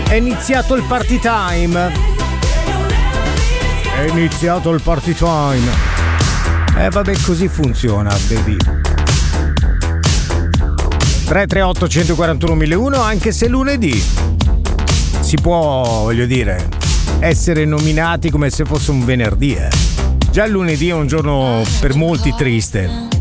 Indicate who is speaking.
Speaker 1: È iniziato il party time. È iniziato il party time. Vabbè, così funziona, baby. 338 141 1001, anche se lunedì si può, voglio dire, essere nominati come se fosse un venerdì. Già il lunedì è un giorno per molti triste.